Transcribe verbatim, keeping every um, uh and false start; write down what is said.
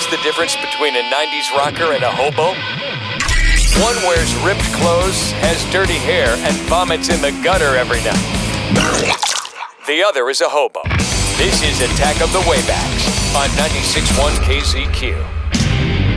What's the difference between a nineties rocker and a hobo? One wears ripped clothes, has dirty hair, and vomits in the gutter every night. The other is a hobo. This is Attack of the Waybacks on ninety-six point one K Z Q.